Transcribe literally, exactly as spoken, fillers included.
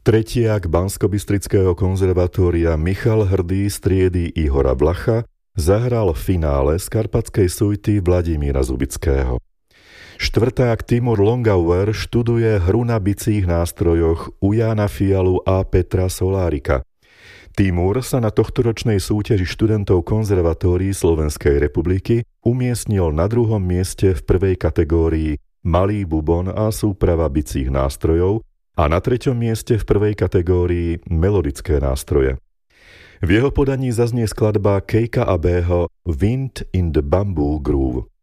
Tretiak Banskobystrického konzervatória Michal Hrdý z triedy Ihora Blacha zahral v finále z karpatskej suity Vladimíra Zubického. Štvrták Timur Longauer študuje hru na bicích nástrojoch u Jána Fialu a Petra Solárika. Timur sa na tohtoročnej súťaži študentov konzervatórií Slovenskej republiky umiestnil na druhom mieste v prvej kategórii Malý bubon a súprava bicích nástrojov a na treťom mieste v prvej kategórii melodické nástroje. V jeho podaní zaznie skladba Kejka a Bého Wind in the Bamboo Groove.